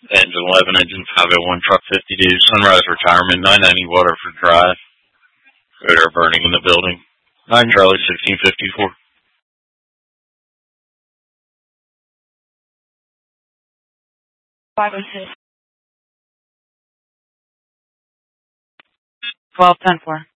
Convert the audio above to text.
Engine 11, engine 501, truck 52, Sunrise Retirement, 990 Waterford Drive. Odor burning in the building. 9 Charlie 1654. 506. 1210-4.